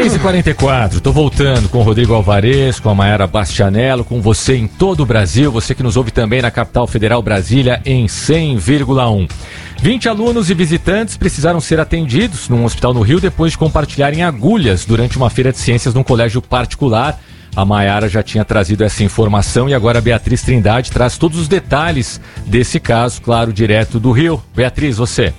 3h44, tô voltando com o Rodrigo Alvarez, com a Mayara Bastianello, com você em todo o Brasil, você que nos ouve também na capital federal Brasília em 100,1. 20 alunos e visitantes precisaram ser atendidos num hospital no Rio depois de compartilharem agulhas durante uma feira de ciências num colégio particular. A Mayara já tinha trazido essa informação e agora a Beatriz Trindade traz todos os detalhes desse caso, claro, direto do Rio. Beatriz, você.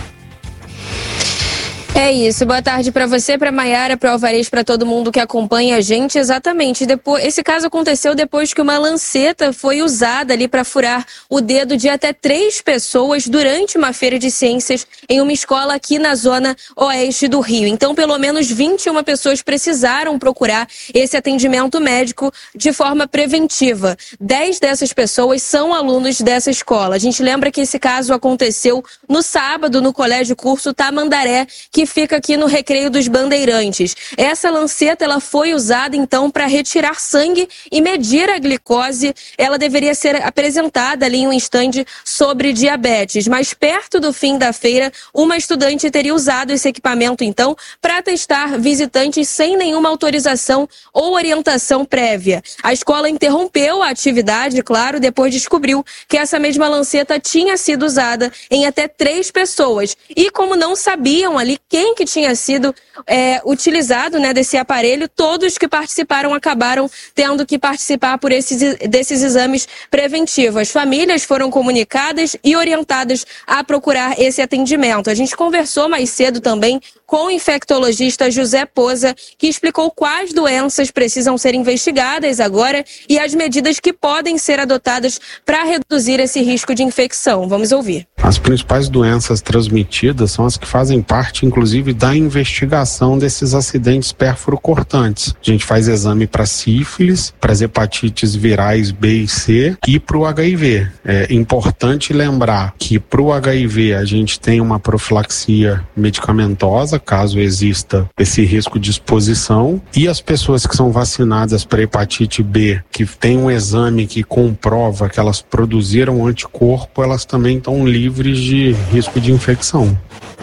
É isso, boa tarde para você, para Mayara, para o Alvarez, para todo mundo que acompanha a gente. Exatamente, esse caso aconteceu depois que uma lanceta foi usada ali para furar o dedo de até 3 pessoas durante uma feira de ciências em uma escola aqui na zona oeste do Rio. Então, pelo menos 21 pessoas precisaram procurar esse atendimento médico de forma preventiva. 10 dessas pessoas são alunos dessa escola. A gente lembra que esse caso aconteceu no sábado no Colégio Curso Tamandaré, que fica aqui no Recreio dos Bandeirantes. Essa lanceta ela foi usada então para retirar sangue e medir a glicose. Ela deveria ser apresentada ali em um estande sobre diabetes, mas perto do fim da feira, uma estudante teria usado esse equipamento então para testar visitantes sem nenhuma autorização ou orientação prévia. A escola interrompeu a atividade, claro, depois descobriu que essa mesma lanceta tinha sido usada em até 3 pessoas. E como não sabiam ali quem que tinha sido utilizado, né, desse aparelho, todos que participaram acabaram tendo que participar desses exames preventivos. As famílias foram comunicadas e orientadas a procurar esse atendimento. A gente conversou mais cedo também com o infectologista José Poza, que explicou quais doenças precisam ser investigadas agora e as medidas que podem ser adotadas para reduzir esse risco de infecção. Vamos ouvir. As principais doenças transmitidas são as que fazem parte, inclusive, da investigação desses acidentes pérfuro-cortantes. A gente faz exame para sífilis, para as hepatites virais B e C e para o HIV. É importante lembrar que para o HIV a gente tem uma profilaxia medicamentosa, caso exista esse risco de exposição, e as pessoas que são vacinadas para hepatite B, que tem um exame que comprova que elas produziram anticorpo, elas também estão livres de risco de infecção.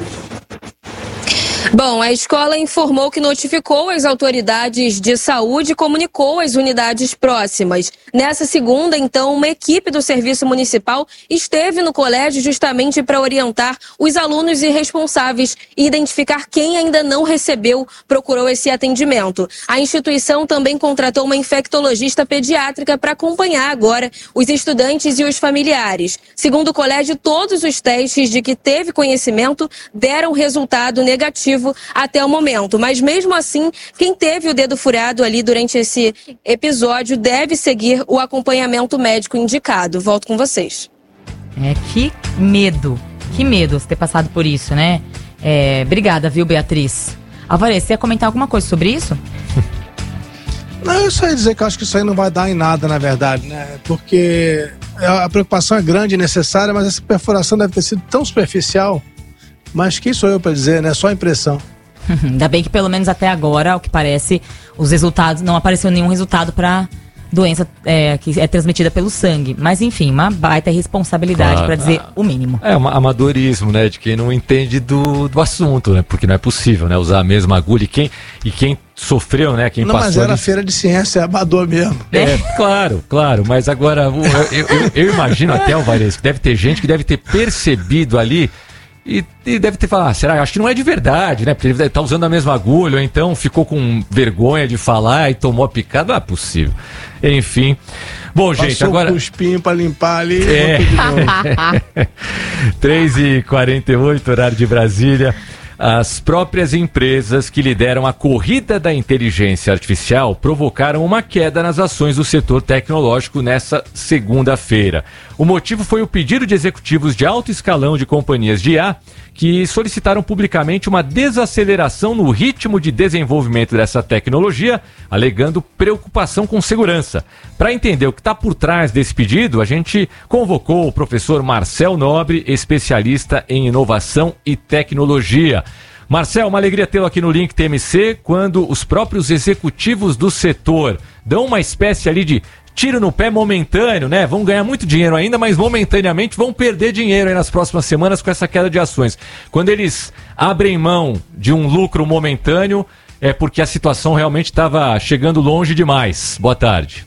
Bom, a escola informou que notificou as autoridades de saúde e comunicou as unidades próximas. Nessa segunda, então, uma equipe do Serviço Municipal esteve no colégio justamente para orientar os alunos e responsáveis e identificar quem ainda não procurou esse atendimento. A instituição também contratou uma infectologista pediátrica para acompanhar agora os estudantes e os familiares. Segundo o colégio, todos os testes de que teve conhecimento deram resultado negativo até o momento, mas mesmo assim, quem teve o dedo furado ali durante esse episódio deve seguir o acompanhamento médico indicado. Volto com vocês. Que medo você ter passado por isso, né? Obrigada, viu, Beatriz? Alvarez, você ia comentar alguma coisa sobre isso? Não, eu só ia dizer que eu acho que isso aí não vai dar em nada, na verdade, né? Porque a preocupação é grande e necessária, mas essa perfuração deve ter sido tão superficial. Mas quem sou eu para dizer, né? Só impressão. Ainda bem que pelo menos até agora, ao que parece, os resultados, não apareceu nenhum resultado para doença que é transmitida pelo sangue. Mas enfim, uma baita responsabilidade, claro, para dizer o mínimo. É um amadorismo, né? De quem não entende do assunto, né? Porque não é possível, né? Usar a mesma agulha e quem sofreu, né? Quem passou. Mas era feira de ciência, é amador mesmo. Claro. Mas agora, eu imagino até, Alvarez, que deve ter gente que deve ter percebido ali. E deve ter falado, será? Acho que não é de verdade, né? Porque ele deve estar usando a mesma agulha, ou então ficou com vergonha de falar e tomou a picada. Não é possível. Enfim. Bom, passou gente, agora. Um cuspinho pra limpar ali. 3h48, horário de Brasília. As próprias empresas que lideram a corrida da inteligência artificial provocaram uma queda nas ações do setor tecnológico nessa segunda-feira. O motivo foi o pedido de executivos de alto escalão de companhias de IA que solicitaram publicamente uma desaceleração no ritmo de desenvolvimento dessa tecnologia, alegando preocupação com segurança. Para entender o que está por trás desse pedido, a gente convocou o professor Marcel Nobre, especialista em inovação e tecnologia. Marcel, uma alegria tê-lo aqui no Link TMC, quando os próprios executivos do setor dão uma espécie ali de tiro no pé momentâneo, né? Vão ganhar muito dinheiro ainda, mas momentaneamente vão perder dinheiro aí nas próximas semanas com essa queda de ações. Quando eles abrem mão de um lucro momentâneo, é porque a situação realmente estava chegando longe demais. Boa tarde.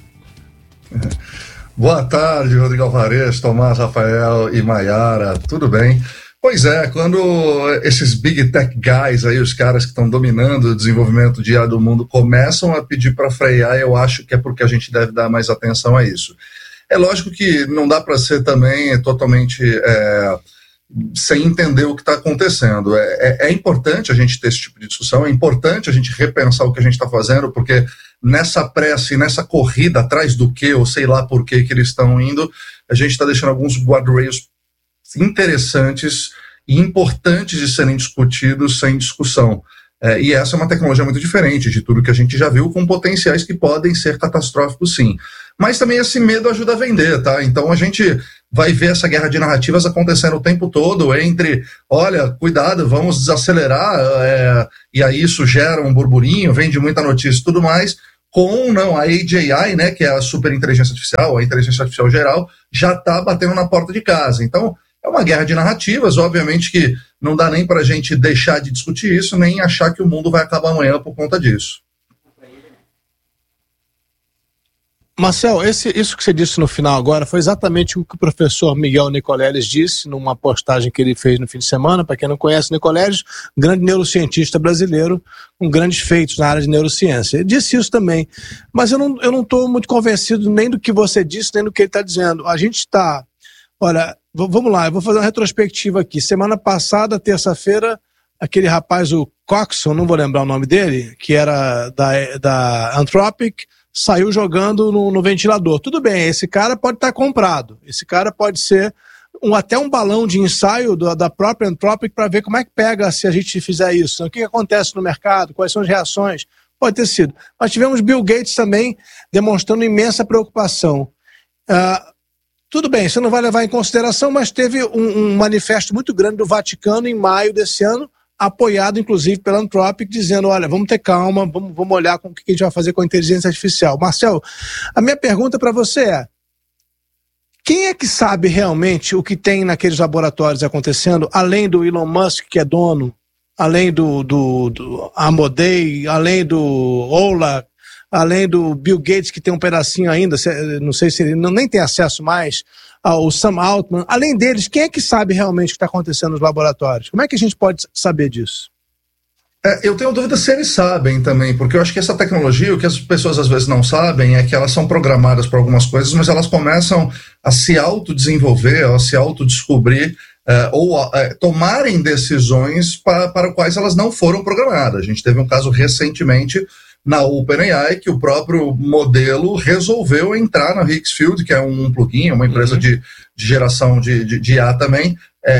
Boa tarde, Rodrigo Alvarez, Tomás, Rafael e Maiara, tudo bem? Pois é, quando esses big tech guys aí, os caras que estão dominando o desenvolvimento de IA do mundo, começam a pedir para frear, eu acho que é porque a gente deve dar mais atenção a isso. É lógico que não dá para ser também totalmente sem entender o que está acontecendo. É importante a gente ter esse tipo de discussão, é importante a gente repensar o que a gente está fazendo, porque nessa pressa e nessa corrida atrás do que, ou sei lá por que eles estão indo, a gente está deixando alguns guardrails interessantes e importantes de serem discutidos sem discussão. E essa é uma tecnologia muito diferente de tudo que a gente já viu, com potenciais que podem ser catastróficos, sim. Mas também esse medo ajuda a vender, tá? Então a gente vai ver essa guerra de narrativas acontecendo o tempo todo entre, olha, cuidado, vamos desacelerar, e aí isso gera um burburinho, vende muita notícia e tudo mais, com a AGI, né, que é a super inteligência artificial, a inteligência artificial geral, já está batendo na porta de casa. Então, é uma guerra de narrativas, obviamente que não dá nem para a gente deixar de discutir isso, nem achar que o mundo vai acabar amanhã por conta disso. Marcel, isso que você disse no final agora foi exatamente o que o professor Miguel Nicoleles disse numa postagem que ele fez no fim de semana. Para quem não conhece, Nicoleles, grande neurocientista brasileiro com grandes feitos na área de neurociência. Ele disse isso também, mas eu não estou muito convencido nem do que você disse, nem do que ele está dizendo. A gente está... Olha, vamos lá, eu vou fazer uma retrospectiva aqui. Semana passada, terça-feira, aquele rapaz, o Coxon, não vou lembrar o nome dele, que era da Anthropic, saiu jogando no ventilador. Tudo bem, esse cara pode estar comprado. Esse cara pode ser até um balão de ensaio da própria Anthropic para ver como é que pega se a gente fizer isso. O que acontece no mercado, quais são as reações. Pode ter sido. Mas tivemos Bill Gates também demonstrando imensa preocupação. Tudo bem, você não vai levar em consideração, mas teve um manifesto muito grande do Vaticano em maio desse ano, apoiado inclusive pela Anthropic, dizendo, olha, vamos ter calma, vamos olhar com o que a gente vai fazer com a inteligência artificial. Marcel, a minha pergunta para você é, quem é que sabe realmente o que tem naqueles laboratórios acontecendo, além do Elon Musk, que é dono, além do Amodei, além do Ola, além do Bill Gates, que tem um pedacinho ainda, não sei se ele nem tem acesso mais, ao Sam Altman, além deles, quem é que sabe realmente o que está acontecendo nos laboratórios? Como é que a gente pode saber disso? Eu tenho dúvida se eles sabem também, porque eu acho que essa tecnologia, o que as pessoas às vezes não sabem é que elas são programadas para algumas coisas, mas elas começam a se autodesenvolver, a se autodescobrir, ou tomarem decisões para quais elas não foram programadas. A gente teve um caso recentemente na OpenAI, que o próprio modelo resolveu entrar na Higgsfield, que é um plugin, uma empresa de geração de IA também,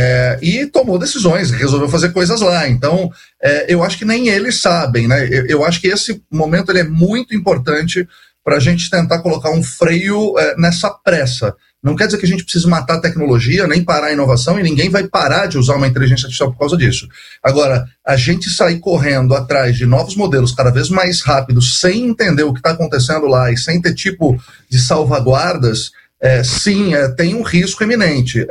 e tomou decisões, resolveu fazer coisas lá. Então, eu acho que nem eles sabem, né? Eu acho que esse momento ele é muito importante para a gente tentar colocar um freio nessa pressa. Não quer dizer que a gente precise matar a tecnologia, nem parar a inovação, e ninguém vai parar de usar uma inteligência artificial por causa disso. Agora, a gente sair correndo atrás de novos modelos cada vez mais rápidos, sem entender o que está acontecendo lá e sem ter tipo de salvaguardas, sim, tem um risco eminente.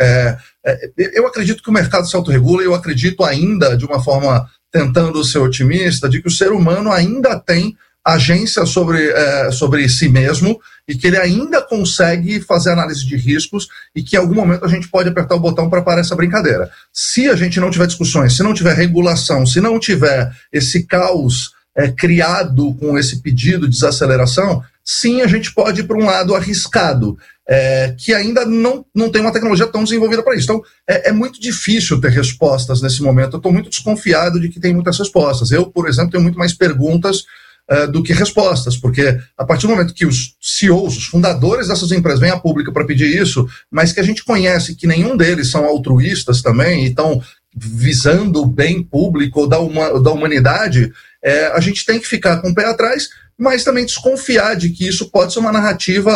Eu acredito que o mercado se autorregula, e eu acredito ainda, de uma forma tentando ser otimista, de que o ser humano ainda tem agência sobre si mesmo, e que ele ainda consegue fazer análise de riscos, e que em algum momento a gente pode apertar o botão para parar essa brincadeira. Se a gente não tiver discussões, se não tiver regulação, se não tiver esse caos criado com esse pedido de desaceleração, sim, a gente pode ir para um lado arriscado, que ainda não tem uma tecnologia tão desenvolvida para isso. Então, é muito difícil ter respostas nesse momento. Eu estou muito desconfiado de que tem muitas respostas. Eu, por exemplo, tenho muito mais perguntas do que respostas, porque a partir do momento que os CEOs, os fundadores dessas empresas vêm a público para pedir isso, mas que a gente conhece que nenhum deles são altruístas também, e estão visando o bem público da humanidade, a gente tem que ficar com o pé atrás, mas também desconfiar de que isso pode ser uma narrativa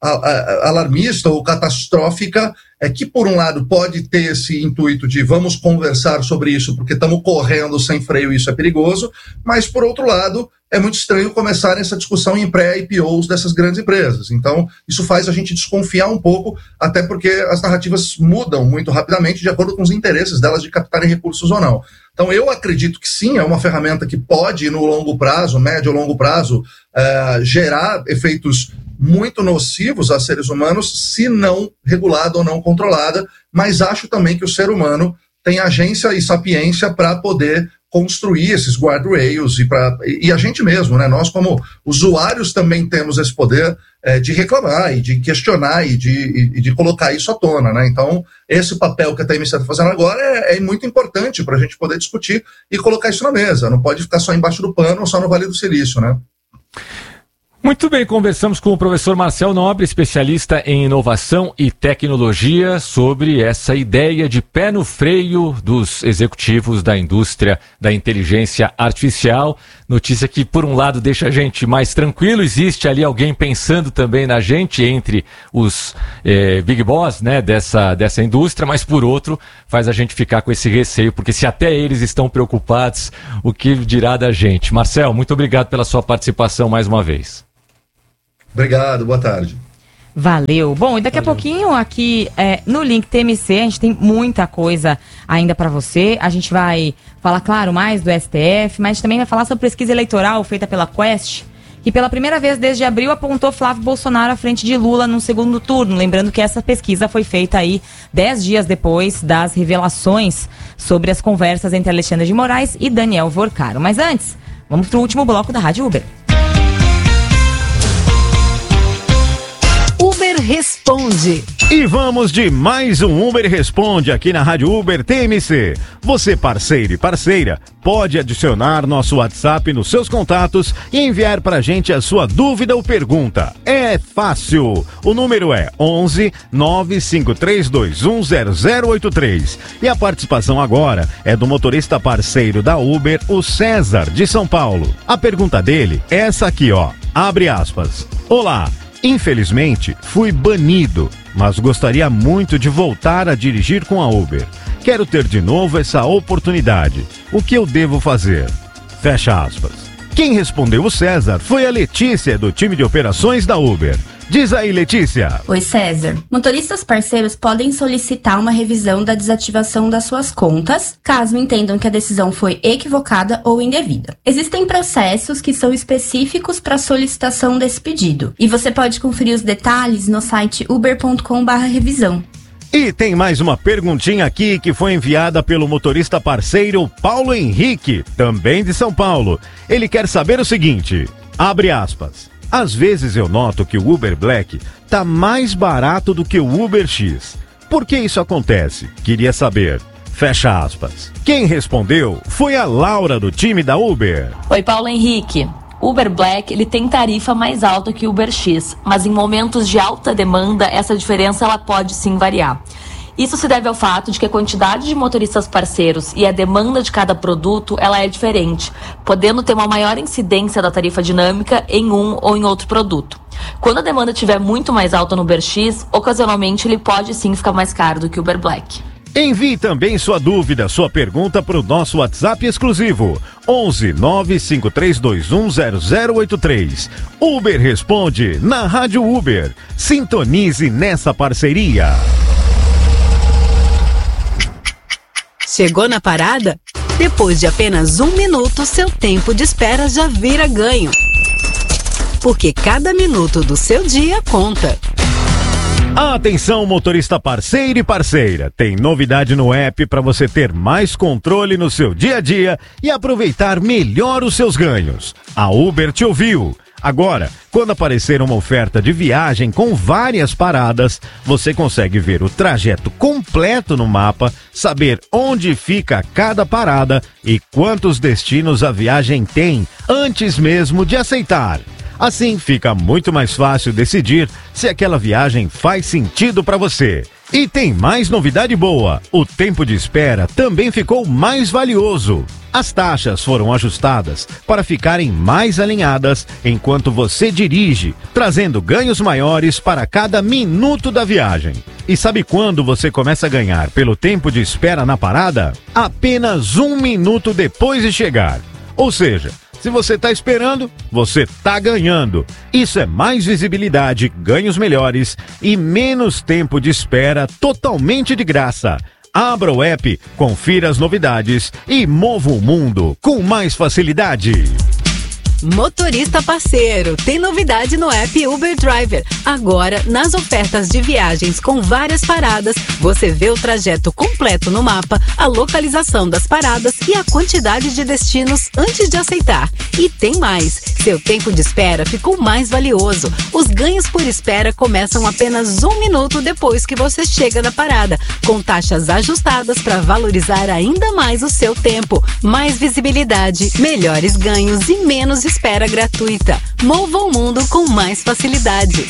alarmista ou catastrófica, que por um lado pode ter esse intuito de vamos conversar sobre isso porque estamos correndo sem freio e isso é perigoso, mas por outro lado é muito estranho começar essa discussão em pré-IPOs dessas grandes empresas. Então isso faz a gente desconfiar um pouco, até porque as narrativas mudam muito rapidamente de acordo com os interesses delas de captarem recursos ou não. Então eu acredito que sim, é uma ferramenta que pode no longo prazo, médio ou longo prazo, gerar efeitos muito nocivos a seres humanos, se não regulada ou não controlada, mas acho também que o ser humano tem agência e sapiência para poder construir esses guardrails e a gente mesmo, né? Nós como usuários também temos esse poder de reclamar e de questionar e de colocar isso à tona, né? Então esse papel que a TMC está fazendo agora é muito importante para a gente poder discutir e colocar isso na mesa, não pode ficar só embaixo do pano ou só no Vale do Silício, né? Muito bem, conversamos com o professor Marcel Nobre, especialista em inovação e tecnologia, sobre essa ideia de pé no freio dos executivos da indústria da inteligência artificial. Notícia que, por um lado, deixa a gente mais tranquilo, existe ali alguém pensando também na gente, entre os big boss, né, dessa indústria, mas, por outro, faz a gente ficar com esse receio, porque se até eles estão preocupados, o que dirá da gente? Marcel, muito obrigado pela sua participação mais uma vez. Obrigado, boa tarde. Valeu. Bom, e daqui a pouquinho aqui no Link TMC, a gente tem muita coisa ainda para você. A gente vai falar, claro, mais do STF, mas também vai falar sobre pesquisa eleitoral feita pela Quest, que pela primeira vez desde abril apontou Flávio Bolsonaro à frente de Lula no segundo turno. Lembrando que essa pesquisa foi feita aí 10 dias depois das revelações sobre as conversas entre Alexandre de Moraes e Daniel Vorcaro. Mas antes, vamos para o último bloco da Rádio Uber. Uber Responde. E vamos de mais um Uber Responde aqui na Rádio Uber TMC. Você, parceiro e parceira, pode adicionar nosso WhatsApp nos seus contatos e enviar pra gente a sua dúvida ou pergunta. É fácil. O número é 11 953210083. E a participação agora é do motorista parceiro da Uber, o César, de São Paulo. A pergunta dele é essa aqui, ó. Abre aspas. Olá. Infelizmente, fui banido, mas gostaria muito de voltar a dirigir com a Uber. Quero ter de novo essa oportunidade. O que eu devo fazer? Fecha aspas. Quem respondeu o César foi a Letícia, do time de operações da Uber. Diz aí, Letícia. Oi, César. Motoristas parceiros podem solicitar uma revisão da desativação das suas contas, caso entendam que a decisão foi equivocada ou indevida. Existem processos que são específicos para a solicitação desse pedido, e você pode conferir os detalhes no site uber.com/revisão. E tem mais uma perguntinha aqui que foi enviada pelo motorista parceiro Paulo Henrique, também de São Paulo. Ele quer saber o seguinte, abre aspas. Às vezes eu noto que o Uber Black tá mais barato do que o Uber X. Por que isso acontece? Queria saber. Fecha aspas. Quem respondeu foi a Laura, do time da Uber. Oi, Paulo Henrique. Uber Black, ele tem tarifa mais alta que o Uber X, mas em momentos de alta demanda, essa diferença ela pode sim variar. Isso se deve ao fato de que a quantidade de motoristas parceiros e a demanda de cada produto, ela é diferente, podendo ter uma maior incidência da tarifa dinâmica em um ou em outro produto. Quando a demanda estiver muito mais alta no Uber X, ocasionalmente ele pode sim ficar mais caro do que o Uber Black. Envie também sua dúvida, sua pergunta para o nosso WhatsApp exclusivo 11 953210083. Uber Responde na Rádio Uber. Sintonize nessa parceria. Chegou na parada? Depois de apenas 1 minuto, seu tempo de espera já vira ganho. Porque cada minuto do seu dia conta. Atenção, motorista parceiro e parceira. Tem novidade no app para você ter mais controle no seu dia a dia e aproveitar melhor os seus ganhos. A Uber te ouviu. Agora, quando aparecer uma oferta de viagem com várias paradas, você consegue ver o trajeto completo no mapa, saber onde fica cada parada e quantos destinos a viagem tem antes mesmo de aceitar. Assim, fica muito mais fácil decidir se aquela viagem faz sentido para você. E tem mais novidade boa. O tempo de espera também ficou mais valioso. As taxas foram ajustadas para ficarem mais alinhadas enquanto você dirige, trazendo ganhos maiores para cada minuto da viagem. E sabe quando você começa a ganhar pelo tempo de espera na parada? Apenas 1 minuto depois de chegar. Ou seja, se você está esperando, você está ganhando. Isso é mais visibilidade, ganhos melhores e menos tempo de espera totalmente de graça. Abra o app, confira as novidades e mova o mundo com mais facilidade. Motorista parceiro, tem novidade no app Uber Driver. Agora, nas ofertas de viagens com várias paradas, você vê o trajeto completo no mapa, a localização das paradas e a quantidade de destinos antes de aceitar. E tem mais, seu tempo de espera ficou mais valioso. Os ganhos por espera começam apenas 1 minuto depois que você chega na parada, com taxas ajustadas para valorizar ainda mais o seu tempo. Mais visibilidade, melhores ganhos e menos espera gratuita. Mova o mundo com mais facilidade.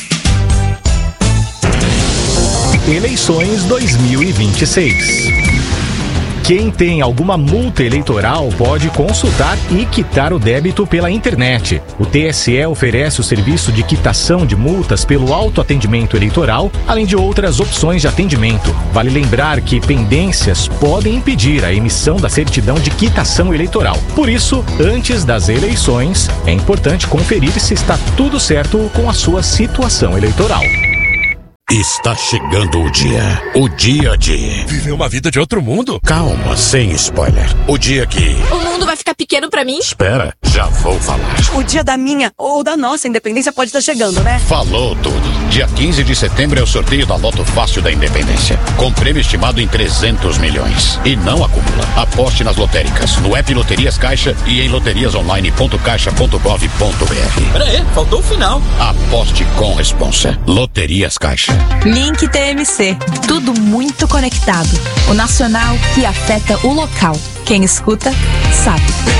Eleições 2026. Quem tem alguma multa eleitoral pode consultar e quitar o débito pela internet. O TSE oferece o serviço de quitação de multas pelo autoatendimento eleitoral, além de outras opções de atendimento. Vale lembrar que pendências podem impedir a emissão da certidão de quitação eleitoral. Por isso, antes das eleições, é importante conferir se está tudo certo com a sua situação eleitoral. Está chegando o dia de... Viver uma vida de outro mundo? Calma, sem spoiler. O dia que... O mundo vai ficar pequeno pra mim? Espera, já vou falar. O dia da minha ou da nossa independência pode estar chegando, né? Falou tudo. Dia 15 de setembro é o sorteio da Loto Fácil da Independência, com prêmio estimado em 300 milhões. E não acumula. Aposte nas lotéricas, no app Loterias Caixa e em loteriasonline.caixa.gov.br. Peraí, faltou o final. Aposte com responsa. Loterias Caixa. Link TMC. Tudo muito conectado. O nacional que afeta o local. Quem escuta, sabe.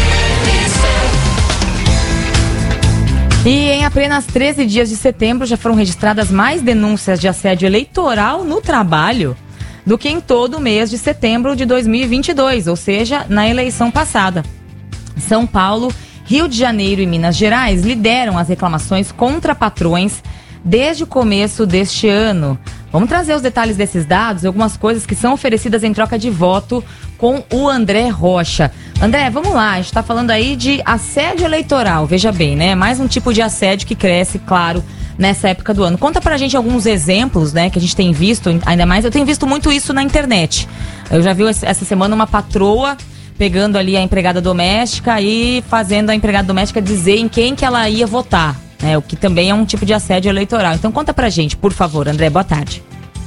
E em apenas 13 dias de setembro já foram registradas mais denúncias de assédio eleitoral no trabalho do que em todo o mês de setembro de 2022, ou seja, na eleição passada. São Paulo, Rio de Janeiro e Minas Gerais lideram as reclamações contra patrões desde o começo deste ano. Vamos trazer os detalhes desses dados e algumas coisas que são oferecidas em troca de voto com o André Rocha. André, vamos lá, a gente está falando aí de assédio eleitoral, veja bem, né? Mais um tipo de assédio que cresce, claro, nessa época do ano. Conta pra gente alguns exemplos, né, que a gente tem visto, ainda mais, eu tenho visto muito isso na internet. Eu já vi essa semana uma patroa pegando ali a empregada doméstica e fazendo a empregada doméstica dizer em quem que ela ia votar. O que também é um tipo de assédio eleitoral. Então conta pra gente, por favor, André, boa tarde.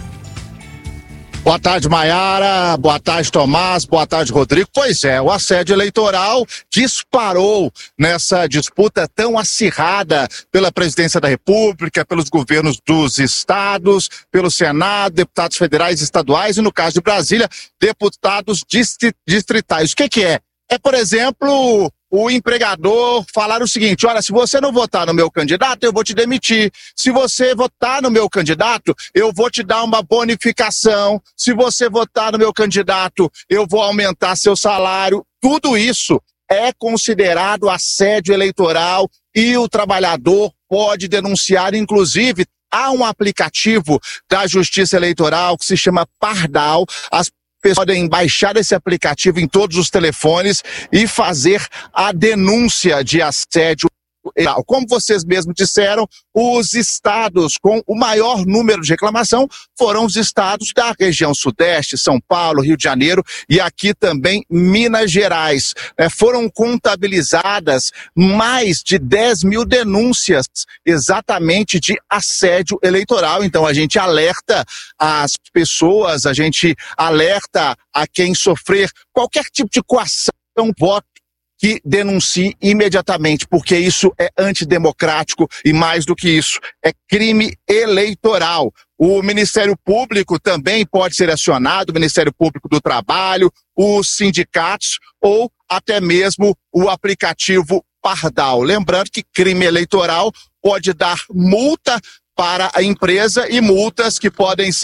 Boa tarde, Maiara. Boa tarde, Tomás. Boa tarde, Rodrigo. Pois é, o assédio eleitoral disparou nessa disputa tão acirrada pela presidência da República, pelos governos dos estados, pelo Senado, deputados federais e estaduais e, no caso de Brasília, deputados distritais. O que é? É, por exemplo, o empregador falar o seguinte: olha, se você não votar no meu candidato, eu vou te demitir. Se você votar no meu candidato, eu vou te dar uma bonificação. Se você votar no meu candidato, eu vou aumentar seu salário. Tudo isso é considerado assédio eleitoral e o trabalhador pode denunciar. Inclusive, há um aplicativo da Justiça Eleitoral que se chama Pardal. As podem baixar esse aplicativo em todos os telefones e fazer a denúncia de assédio eleitoral. Como vocês mesmos disseram, os estados com o maior número de reclamação foram os estados da região sudeste, São Paulo, Rio de Janeiro e aqui também Minas Gerais. Foram contabilizadas mais de 10 mil denúncias exatamente de assédio eleitoral. Então a gente alerta as pessoas, a gente alerta a quem sofrer qualquer tipo de coação, voto, que denuncie imediatamente, porque isso é antidemocrático e, mais do que isso, é crime eleitoral. O Ministério Público também pode ser acionado, o Ministério Público do Trabalho, os sindicatos ou até mesmo o aplicativo Pardal. Lembrando que crime eleitoral pode dar multa para a empresa e multas que podem ser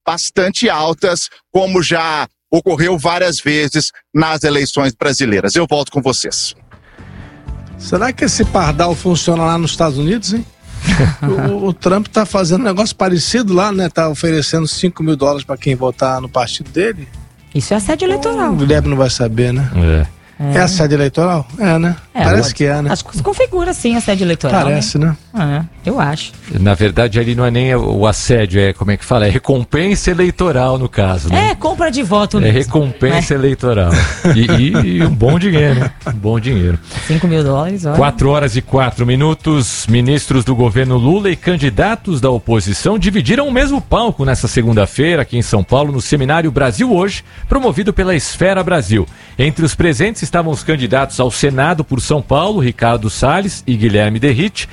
bastante altas, como já ocorreu várias vezes nas eleições brasileiras. Eu volto com vocês. Será que esse pardal funciona lá nos Estados Unidos, hein? o Trump tá fazendo um negócio parecido lá, né? Tá oferecendo $5 mil para quem votar no partido dele. Isso é assédio eleitoral. O Guilherme não vai saber, né? É assédio eleitoral? É, né? Parece que é, né? Acho que se configura sim assédio eleitoral. Parece, né? Eu acho. Na verdade, ali não é nem o assédio, como é que fala? É recompensa eleitoral, no caso, né? Compra de voto mesmo. É recompensa eleitoral. E um bom dinheiro, né? Um bom dinheiro. $5 mil, olha. 4h04. Ministros do governo Lula e candidatos da oposição dividiram o mesmo palco nessa segunda-feira, aqui em São Paulo, no seminário Brasil Hoje, promovido pela Esfera Brasil. Entre os presentes estavam os candidatos ao Senado por São Paulo, Ricardo Salles e Guilherme Derrite,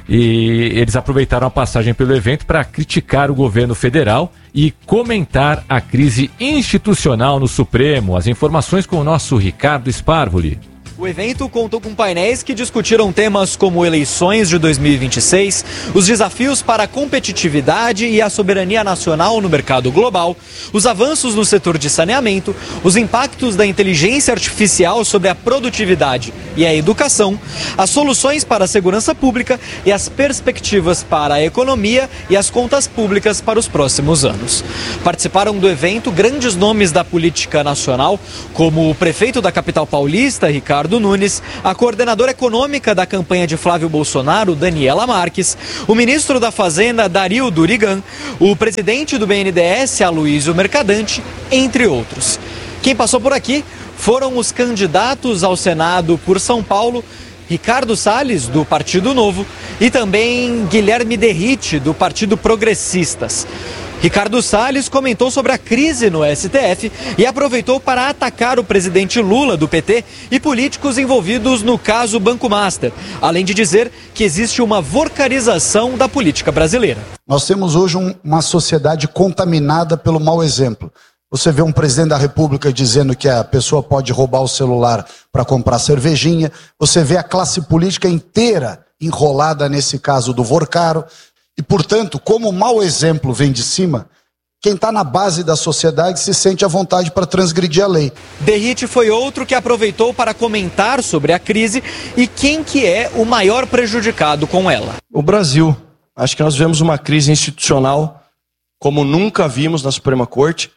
e eles aproveitaram a passagem pelo evento para criticar o governo federal e comentar a crise institucional no Supremo. As informações com o nosso Ricardo Sparvoli. O evento contou com painéis que discutiram temas como eleições de 2026, os desafios para a competitividade e a soberania nacional no mercado global, os avanços no setor de saneamento, os impactos da inteligência artificial sobre a produtividade e a educação, as soluções para a segurança pública e as perspectivas para a economia e as contas públicas para os próximos anos. Participaram do evento grandes nomes da política nacional, como o prefeito da capital paulista, Ricardo Nunes, a coordenadora econômica da campanha de Flávio Bolsonaro, Daniela Marques, o ministro da Fazenda, Dario Durigan, o presidente do BNDES, Aloysio Mercadante, entre outros. Quem passou por aqui foram os candidatos ao Senado por São Paulo, Ricardo Salles, do Partido Novo, e também Guilherme Derrite, do Partido Progressistas. Ricardo Salles comentou sobre a crise no STF e aproveitou para atacar o presidente Lula, do PT, e políticos envolvidos no caso Banco Master, além de dizer que existe uma vorcarização da política brasileira. Nós temos hoje uma sociedade contaminada pelo mau exemplo. Você vê um presidente da República dizendo que a pessoa pode roubar o celular para comprar cervejinha. Você vê a classe política inteira enrolada nesse caso do Vorcaro. E, portanto, como o mau exemplo vem de cima, quem está na base da sociedade se sente à vontade para transgredir a lei. Derrite foi outro que aproveitou para comentar sobre a crise e quem que é o maior prejudicado com ela. O Brasil. Acho que nós vivemos uma crise institucional como nunca vimos na Suprema Corte.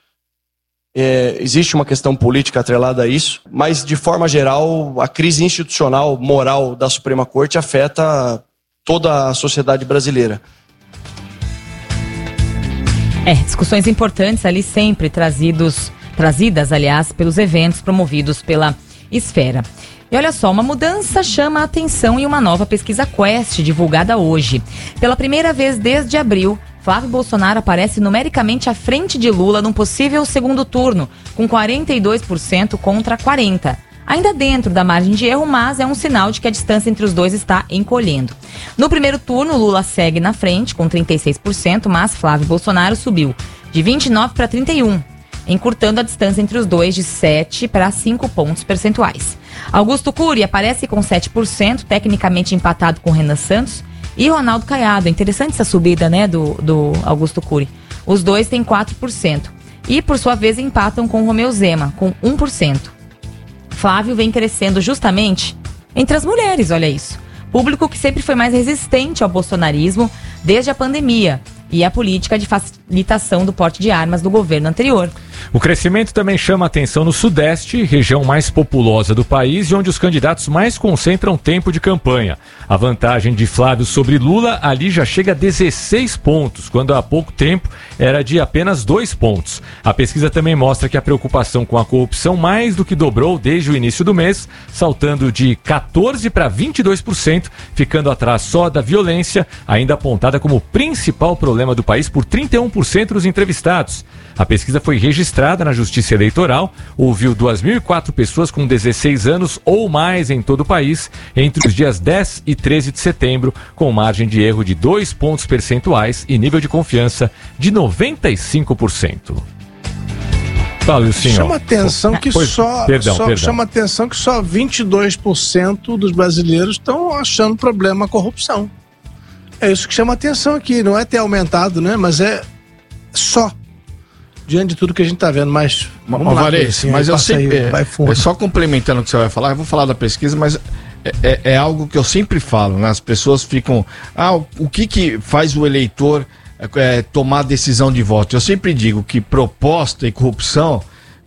Existe uma questão política atrelada a isso, mas, de forma geral, a crise institucional, moral da Suprema Corte afeta toda a sociedade brasileira. Discussões importantes ali sempre trazidas, aliás, pelos eventos promovidos pela Esfera. E olha só, uma mudança chama a atenção em uma nova pesquisa Quest, divulgada hoje. Pela primeira vez desde abril, Flávio Bolsonaro aparece numericamente à frente de Lula num possível segundo turno, com 42% contra 40%. Ainda dentro da margem de erro, mas é um sinal de que a distância entre os dois está encolhendo. No primeiro turno, Lula segue na frente, com 36%, mas Flávio Bolsonaro subiu de 29% para 31%, encurtando a distância entre os dois de 7 para 5 pontos percentuais. Augusto Cury aparece com 7%, tecnicamente empatado com Renan Santos e Ronaldo Caiado. É interessante essa subida, né, do Augusto Cury. Os dois têm 4%. E, por sua vez, empatam com Romeu Zema, com 1%. Flávio vem crescendo justamente entre as mulheres, olha isso. Público que sempre foi mais resistente ao bolsonarismo desde a pandemia e a política de facilitação do porte de armas do governo anterior. O crescimento também chama a atenção no Sudeste, região mais populosa do país e onde os candidatos mais concentram tempo de campanha. A vantagem de Flávio sobre Lula ali já chega a 16 pontos, quando há pouco tempo era de apenas 2 pontos. A pesquisa também mostra que a preocupação com a corrupção mais do que dobrou desde o início do mês, saltando de 14% para 22%, ficando atrás só da violência, ainda apontada como principal problema do país por 31% dos entrevistados. A pesquisa foi registrada na Justiça Eleitoral, ouviu 2.004 pessoas com 16 anos ou mais em todo o país, entre os dias 10 e 13 de setembro, com margem de erro de 2 pontos percentuais e nível de confiança de 95%. Fala, senhor. Chama atenção que chama atenção que só 22% dos brasileiros estão achando problema a corrupção. É isso que chama atenção aqui, não é ter aumentado, né? Mas é só. diante de tudo que a gente está vendo, mas vamos lá, Alvarez, mas eu sempre, só complementando o que você vai falar, eu vou falar da pesquisa, mas é algo que eu sempre falo, né? As pessoas ficam, o que faz o eleitor tomar decisão de voto? Eu sempre digo que proposta e corrupção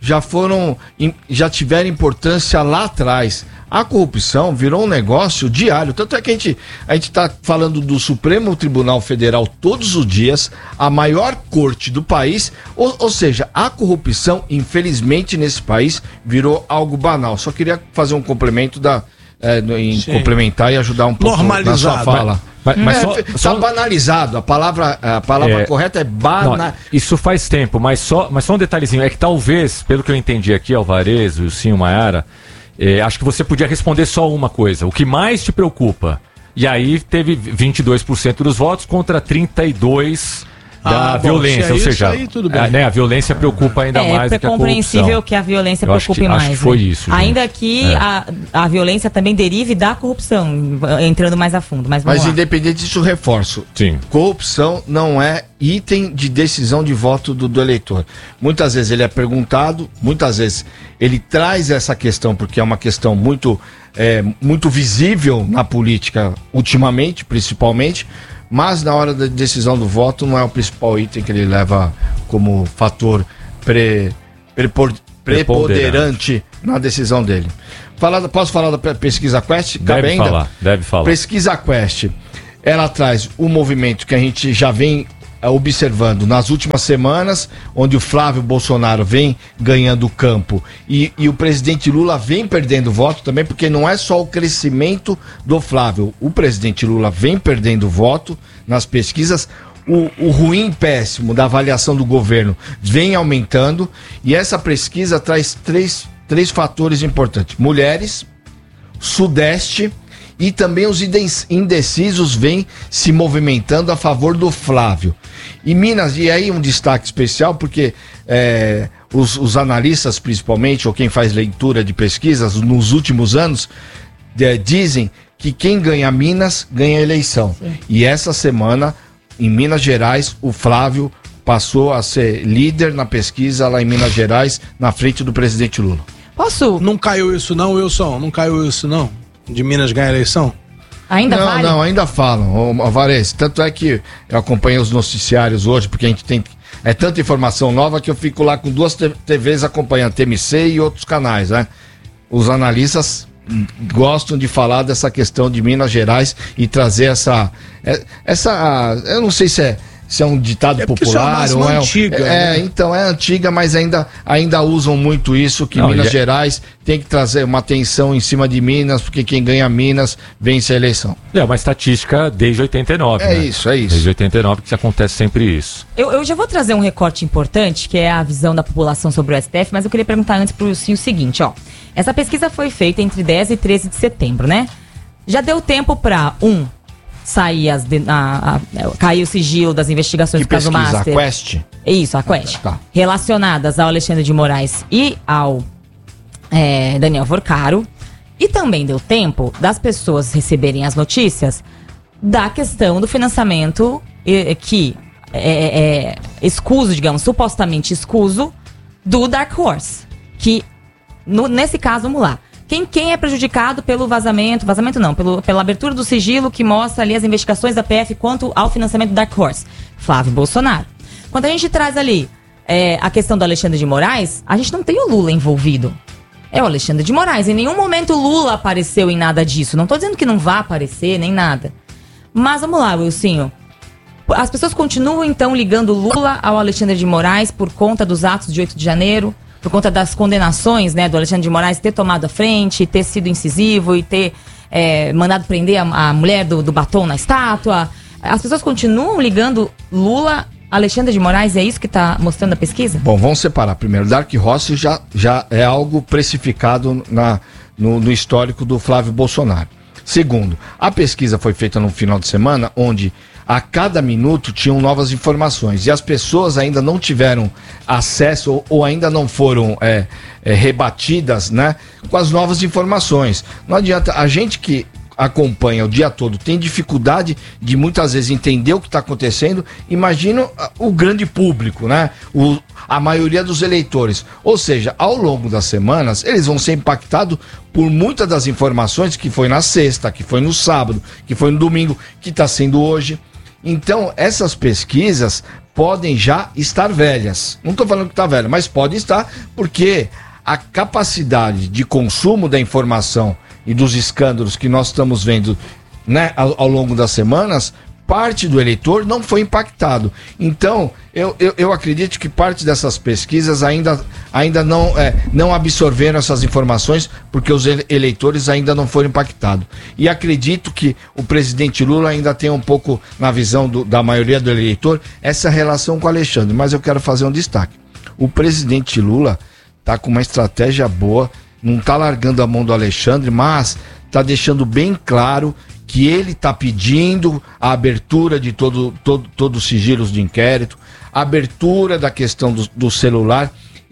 já tiveram importância lá atrás. A corrupção virou um negócio diário, tanto é que a gente está falando do Supremo Tribunal Federal todos os dias, a maior corte do país, ou seja, a corrupção, infelizmente, nesse país virou algo banal. Só queria fazer um complemento complementar e ajudar um pouco na sua fala. Mas só banalizado, a palavra correta é banalizado. Isso faz tempo, mas só um detalhezinho, é que talvez, pelo que eu entendi aqui, Alvarez, Wilson, Maiara, acho que você podia responder só uma coisa, o que mais te preocupa? E aí teve 22% dos votos contra 32% da violência, ou seja, aí, tudo bem. A violência preocupa ainda mais do que a corrupção. É compreensível que a violência preocupe mais. Acho que foi isso. Ainda que a violência também derive da corrupção, entrando mais a fundo. Mas independente disso, reforço. Sim. Corrupção não é item de decisão de voto do eleitor. Muitas vezes ele é perguntado, muitas vezes ele traz essa questão, porque é uma questão muito visível na política ultimamente, principalmente, mas na hora da decisão do voto não é o principal item que ele leva como fator preponderante na decisão dele. Posso falar da pesquisa Quest? Deve falar. Pesquisa Quest, ela traz o movimento que a gente já vem observando nas últimas semanas, onde o Flávio Bolsonaro vem ganhando campo e o presidente Lula vem perdendo voto também, porque não é só o crescimento do Flávio, o presidente Lula vem perdendo voto nas pesquisas, o ruim péssimo da avaliação do governo vem aumentando, e essa pesquisa traz três fatores importantes: mulheres, Sudeste, e também os indecisos vêm se movimentando a favor do Flávio. E Minas, e aí um destaque especial, porque os analistas, principalmente, ou quem faz leitura de pesquisas, nos últimos anos, dizem que quem ganha Minas, ganha a eleição. Sim. E essa semana, em Minas Gerais, o Flávio passou a ser líder na pesquisa lá em Minas Gerais, na frente do presidente Lula. Posso? Não caiu isso não, Wilson? Não caiu isso não? De Minas ganhar a eleição? Não, ainda falam, Alvarez. Tanto é que eu acompanhei os noticiários hoje, porque a gente tem tanta informação nova que eu fico lá com 2 TVs acompanhando, TMC e outros canais, né? Os analistas gostam de falar dessa questão de Minas Gerais e trazer essa eu não sei se é um ditado popular ou antiga. Então é antiga, mas ainda usam muito isso, que Minas Gerais tem que trazer uma atenção em cima de Minas, porque quem ganha Minas vence a eleição. É uma estatística desde 89. É isso. Desde 89 que acontece sempre isso. Eu já vou trazer um recorte importante, que é a visão da população sobre o STF, mas eu queria perguntar antes pro Wilson o seguinte, ó. Essa pesquisa foi feita entre 10 e 13 de setembro, né? Já deu tempo pra sair cair o sigilo das investigações do caso Master. A Quest? Isso, a Quest. Tá. Relacionadas ao Alexandre de Moraes e ao Daniel Vorcaro. E também deu tempo das pessoas receberem as notícias da questão do financiamento que é escuso, digamos, supostamente escuso, do Dark Horse. Que, nesse caso, vamos lá. Quem é prejudicado pelo vazamento não, pela abertura do sigilo que mostra ali as investigações da PF quanto ao financiamento do Dark Horse? Flávio Bolsonaro. Quando a gente traz ali a questão do Alexandre de Moraes, a gente não tem o Lula envolvido. É o Alexandre de Moraes. Em nenhum momento o Lula apareceu em nada disso. Não tô dizendo que não vá aparecer, nem nada. Mas vamos lá, Wilsinho. As pessoas continuam, então, ligando Lula ao Alexandre de Moraes por conta dos atos de 8 de janeiro, por conta das condenações, né, do Alexandre de Moraes ter tomado a frente, ter sido incisivo e ter mandado prender a mulher do batom na estátua. As pessoas continuam ligando Lula, Alexandre de Moraes, é isso que está mostrando a pesquisa? Bom, vamos separar. Primeiro, Dark Horse já é algo precificado no histórico do Flávio Bolsonaro. Segundo, a pesquisa foi feita no final de semana, onde a cada minuto tinham novas informações e as pessoas ainda não tiveram acesso ou ainda não foram rebatidas, né, com as novas informações. Não adianta, a gente que acompanha o dia todo tem dificuldade de muitas vezes entender o que está acontecendo, imagina o grande público, né? A maioria dos eleitores. Ou seja, ao longo das semanas, eles vão ser impactados por muitas das informações que foi na sexta, que foi no sábado, que foi no domingo, que está sendo hoje. Então, essas pesquisas podem já estar velhas. Não estou falando que está velha, mas pode estar, porque a capacidade de consumo da informação e dos escândalos que nós estamos vendo, né, ao longo das semanas, parte do eleitor não foi impactado. Então, eu acredito que parte dessas pesquisas ainda não absorveram essas informações, porque os eleitores ainda não foram impactados. E acredito que o presidente Lula ainda tem um pouco, na visão da maioria do eleitor, essa relação com o Alexandre. Mas eu quero fazer um destaque. O presidente Lula está com uma estratégia boa, não está largando a mão do Alexandre, mas está deixando bem claro que ele está pedindo a abertura de todos os sigilos de inquérito, a abertura da questão do celular.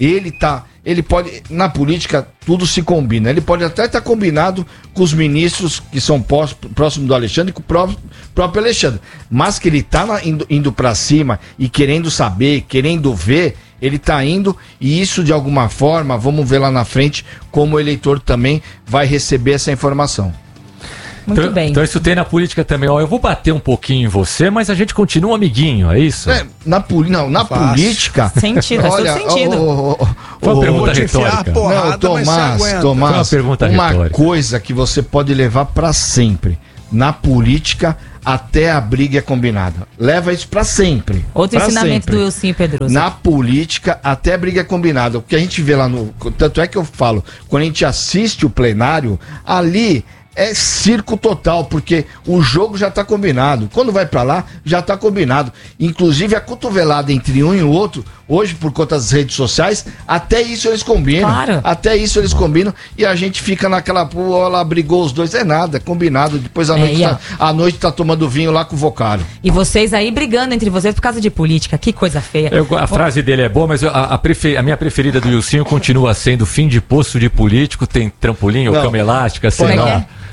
Ele pode, na política, tudo se combina. Ele pode até estar combinado com os ministros que são próximos do Alexandre, com o próprio Alexandre. Mas que ele está indo para cima e querendo saber, querendo ver, ele está indo, e isso de alguma forma, vamos ver lá na frente como o eleitor também vai receber essa informação. Muito bem. Então isso tem na política também. Ó, eu vou bater um pouquinho em você, mas a gente continua amiguinho, é isso? Na política... Sentido, olha, sentido. Foi uma pergunta retórica. Tomás, foi uma pergunta retórica. Uma coisa que você pode levar para sempre. Na política, até a briga é combinada. Leva isso para sempre. Outro pra ensinamento sempre. do Wilson Pedroso. Na política, até a briga é combinada. O que a gente vê lá no... Tanto é que eu falo, quando a gente assiste o plenário, ali... é circo total, porque o jogo já está combinado. Quando vai para lá, já está combinado. Inclusive a cotovelada entre um e o outro, hoje por conta das redes sociais, até isso eles combinam. Claro. Até isso eles combinam e a gente fica naquela, pô, lá brigou os dois, é nada, é combinado. Depois à noite tá tomando vinho lá com o vocário. E vocês aí brigando entre vocês por causa de política, que coisa feia. A frase dele é boa, mas a minha preferida do Wilson continua sendo fim de poço de político, tem trampolim ou cama elástica, assim, como é que é?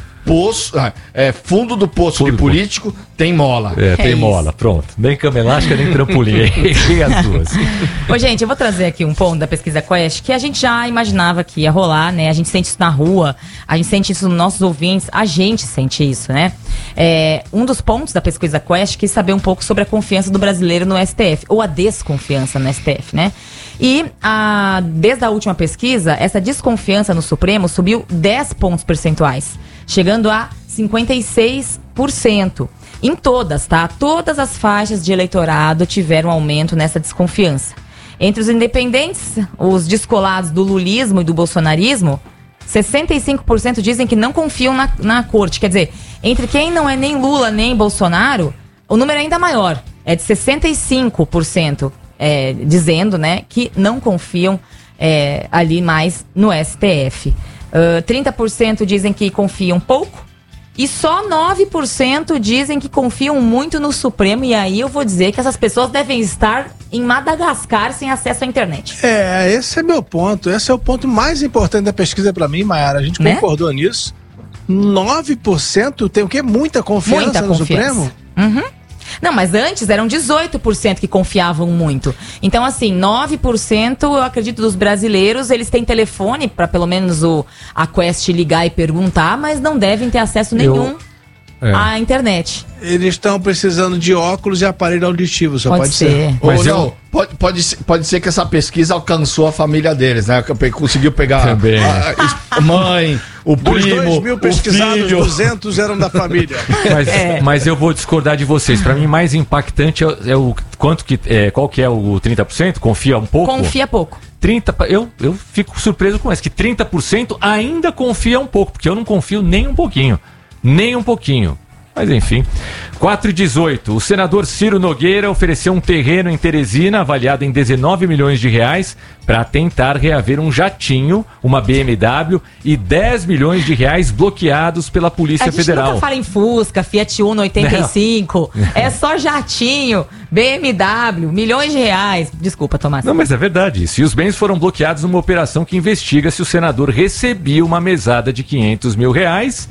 Fundo do poço de político tem mola. Tem mola, pronto. Nem cama elástica, nem trampolim. As duas. Ô, gente, eu vou trazer aqui um ponto da pesquisa Quest que a gente já imaginava que ia rolar, né? A gente sente isso na rua, a gente sente isso nos nossos ouvintes, a gente sente isso, né? Um dos pontos da pesquisa Quest quis saber um pouco sobre a confiança do brasileiro no STF, ou a desconfiança no STF, né? E desde a última pesquisa, essa desconfiança no Supremo subiu 10 pontos percentuais, chegando a 56%. Em todas, tá? Todas as faixas de eleitorado tiveram aumento nessa desconfiança. Entre os independentes, os descolados do lulismo e do bolsonarismo, 65% dizem que não confiam na corte. Quer dizer, entre quem não é nem Lula nem Bolsonaro, o número é ainda maior. É de 65%. Dizendo, né, que não confiam ali mais no STF. 30% dizem que confiam pouco e só 9% dizem que confiam muito no Supremo. E aí eu vou dizer que essas pessoas devem estar em Madagascar sem acesso à internet. Esse é meu ponto. Esse é o ponto mais importante da pesquisa para mim, Mayara. A gente concordou nisso. 9% tem o quê? Muita confiança no Supremo? Uhum. Não, mas antes eram 18% que confiavam muito. Então, assim, 9%, eu acredito, dos brasileiros, eles têm telefone para pelo menos a Quest ligar e perguntar, mas não devem ter acesso nenhum à internet. Eles estão precisando de óculos e aparelho auditivo, só pode ser. Mas pode ser que essa pesquisa alcançou a família deles, né? Conseguiu pegar a mãe, o primo, 2.000 pesquisados, o filho. 200 eram da família. Mas eu vou discordar de vocês. Para mim, mais impactante é o qual que é o 30%? Confia um pouco? Confia pouco. 30%, eu fico surpreso com isso, que 30% ainda confia um pouco, porque eu não confio nem um pouquinho. Nem um pouquinho. Mas enfim. 4h18. O senador Ciro Nogueira ofereceu um terreno em Teresina avaliado em 19 milhões de reais para tentar reaver um jatinho, uma BMW e 10 milhões de reais bloqueados pela Polícia Federal. A gente nunca fala em Fusca, Fiat Uno 85, é só jatinho, BMW, milhões de reais. Desculpa, Tomás. Não, mas é verdade isso. E os bens foram bloqueados numa operação que investiga se o senador recebia uma mesada de 500 mil reais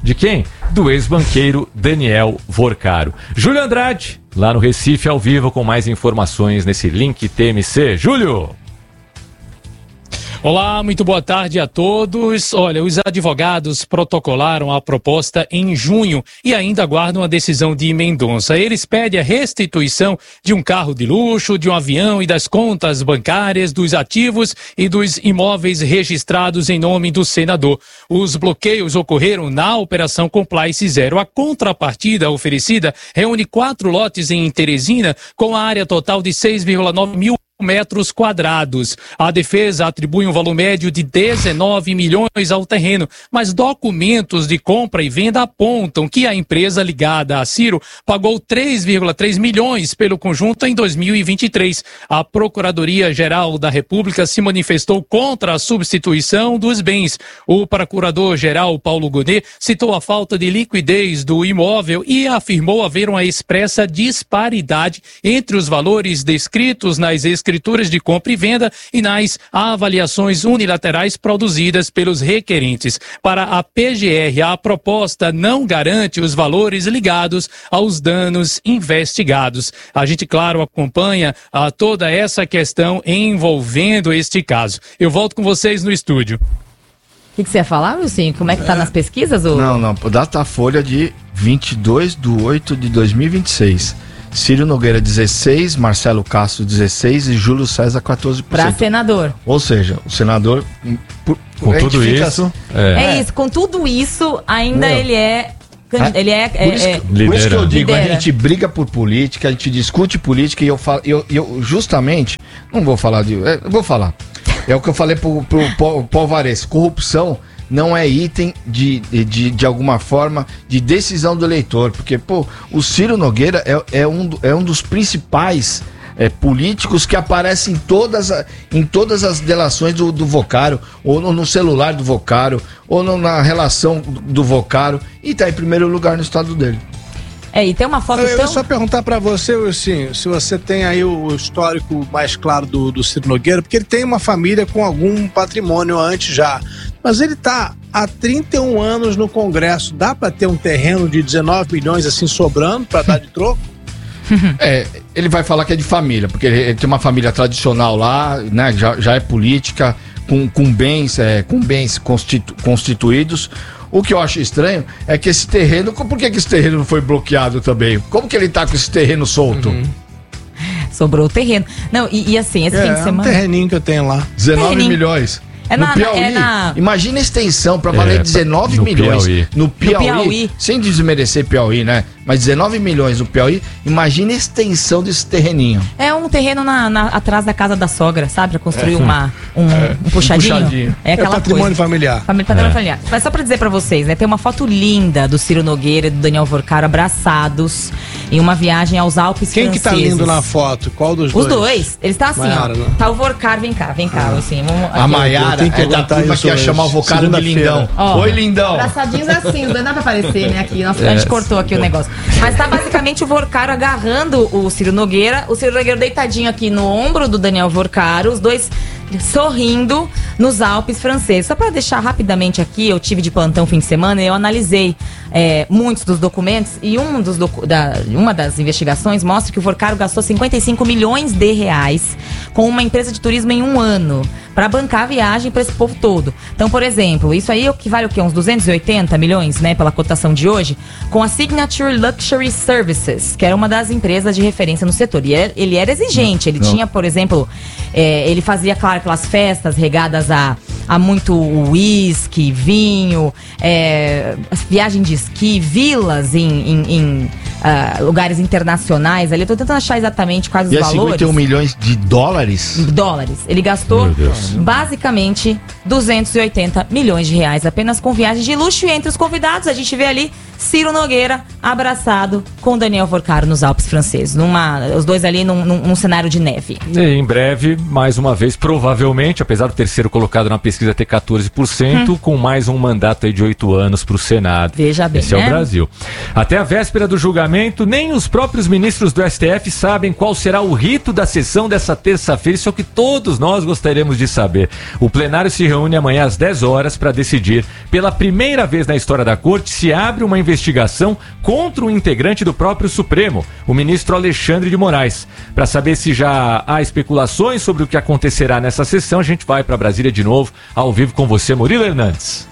De quem? Do ex-banqueiro Daniel Vorcaro. Júlio Andrade, lá no Recife, ao vivo, com mais informações nesse link TMC. Júlio! Olá, muito boa tarde a todos. Olha, os advogados protocolaram a proposta em junho e ainda aguardam a decisão de Mendonça. Eles pedem a restituição de um carro de luxo, de um avião e das contas bancárias, dos ativos e dos imóveis registrados em nome do senador. Os bloqueios ocorreram na Operação Compliance Zero. A contrapartida oferecida reúne 4 lotes em Teresina com a área total de 6,9 mil metros quadrados. A defesa atribui um valor médio de 19 milhões ao terreno, mas documentos de compra e venda apontam que a empresa ligada a Ciro pagou 3,3 milhões pelo conjunto em 2023. A Procuradoria-Geral da República se manifestou contra a substituição dos bens. O procurador-geral Paulo Gonet citou a falta de liquidez do imóvel e afirmou haver uma expressa disparidade entre os valores descritos nas escrituras de compra e venda e nas avaliações unilaterais produzidas pelos requerentes. Para a PGR, a proposta não garante os valores ligados aos danos investigados. A gente, claro, acompanha toda essa questão envolvendo este caso. Eu volto com vocês no estúdio. O que você ia falar, Wilson? Como é que tá nas pesquisas? Ou... Não, Datafolha de 22/8/2026. Ciro Nogueira 16, Marcelo Castro 16 e Júlio César 14%. Para senador. Ou seja, o senador com tudo isso, é isso, com tudo isso ainda ele é por isso que eu digo, a gente briga por política, a gente discute política e eu falo, eu justamente não vou falar eu vou falar. É o que eu falei pro Alvarez, corrupção não é item de alguma forma de decisão do eleitor, porque o Ciro Nogueira é um dos principais políticos que aparece em todas as delações do Vocaro, ou no celular do Vocaro, ou na relação do Vocaro, e está em primeiro lugar no estado dele. E tem uma foto Eu ia só perguntar pra você, Wilson, se você tem aí o histórico mais claro do Ciro Nogueira, porque ele tem uma família com algum patrimônio antes já, mas ele tá há 31 anos no Congresso. Dá pra ter um terreno de 19 milhões assim sobrando pra dar de troco? Ele vai falar que é de família, porque ele tem uma família tradicional lá, né, já é política, com bens constituídos. O que eu acho estranho é que esse terreno... Por que esse terreno não foi bloqueado também? Como que ele tá com esse terreno solto? Sobrou o terreno. Não, e assim, esse fim de semana... É um terreninho que eu tenho lá. 19 milhões. No Piauí. Imagina a extensão para valer 19 milhões no Piauí. Sem desmerecer Piauí, né? Mas 19 milhões no Piauí, imagina a extensão desse terreninho. É um terreno atrás da casa da sogra, sabe? Pra construir um puxadinho. É aquela patrimônio familiar. Patrimônio familiar. Mas só pra dizer pra vocês, né? Tem uma foto linda do Ciro Nogueira e do Daniel Vorcaro abraçados em uma viagem aos Alpes Quem franceses. que tá lindo na foto? Qual dos dois? Os dois. Eles estão assim, Maiara, né? Tá o Vorcaro, vem cá, assim. A Maiara é da turma que ia chamar o Vocaro de lindão. Oi, lindão. Abraçadinhos assim, não dá pra aparecer, né? Aqui. Nossa, a gente cortou aqui o negócio. Mas tá basicamente o Vorcaro agarrando o Ciro Nogueira deitadinho aqui no ombro do Daniel Vorcaro, os dois sorrindo nos Alpes franceses. Só para deixar rapidamente aqui, eu tive de plantão fim de semana e eu analisei muitos dos documentos e uma das investigações mostra que o Vorcaro gastou 55 milhões de reais com uma empresa de turismo em um ano para bancar a viagem para esse povo todo. Então, por exemplo, isso aí equivale o quê? Uns 280 milhões, né, pela cotação de hoje, com a Signature Luxury Services, que era uma das empresas de referência no setor. E ele era exigente, ele tinha, por exemplo, ele fazia, claro, aquelas festas regadas a muito uísque, vinho, viagem de esqui, vilas em lugares internacionais. Ali eu tô tentando achar exatamente quais os valores. 51 milhões de dólares? Dólares. Ele gastou basicamente 280 milhões de reais apenas com viagens de luxo. E entre os convidados a gente vê ali Ciro Nogueira abraçado com Daniel Vorcaro nos Alpes franceses. Os dois ali num cenário de neve. E em breve, mais uma vez, provavelmente, apesar do terceiro colocado na pesquisa ter 14%, com mais um mandato aí de 8 anos para o Senado. Veja bem, Esse é o Brasil. Até a véspera do julgamento, nem os próprios ministros do STF sabem qual será o rito da sessão dessa terça-feira. Isso é o que todos nós gostaríamos de saber. O plenário se reúne amanhã às 10 horas para decidir, pela primeira vez na história da Corte, se abre uma investigação contra um integrante do próprio Supremo, o ministro Alexandre de Moraes. Para saber se já há especulações sobre o que acontecerá nessa sessão, a gente vai para Brasília de novo, ao vivo com você, Murilo Hernandes.